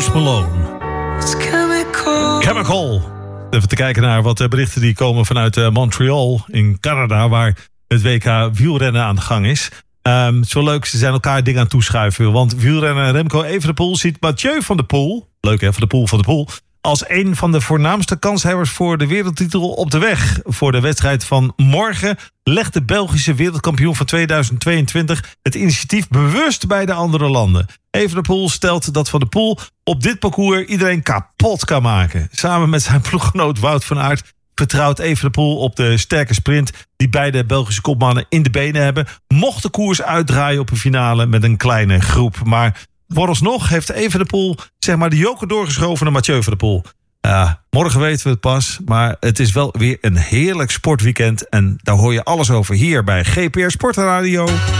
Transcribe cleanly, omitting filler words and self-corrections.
Post Malone. Chemical. Even te kijken naar wat berichten die komen vanuit Montreal in Canada, waar het WK wielrennen aan de gang is. Het is wel leuk, ze zijn elkaar dingen aan het toeschuiven. Want wielrenner Remco Evenepoel ziet Mathieu van der Poel, leuk hè, van der Poel, als een van de voornaamste kanshebbers voor de wereldtitel op de weg. Voor de wedstrijd van morgen legt de Belgische wereldkampioen van 2022 het initiatief bewust bij de andere landen. Evenepoel stelt dat Van der Poel op dit parcours iedereen kapot kan maken. Samen met zijn ploeggenoot Wout van Aert vertrouwt Evenepoel op de sterke sprint die beide Belgische kopmannen in de benen hebben. Mocht de koers uitdraaien op een finale met een kleine groep. Maar vooralsnog heeft Evenepoel zeg maar de joker doorgeschoven naar Mathieu van der Poel. Morgen weten we het pas, maar het is wel weer een heerlijk sportweekend. En daar hoor je alles over hier bij GPR Sportradio.